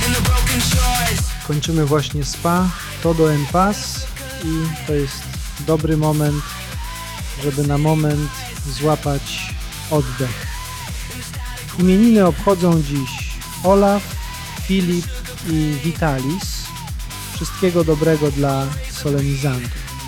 Kończymy właśnie spa Todo en Paz i to jest dobry moment, żeby na moment złapać oddech. Imieniny obchodzą dziś Olaf, Filip i Vitalis. Wszystkiego dobrego dla solenizantów.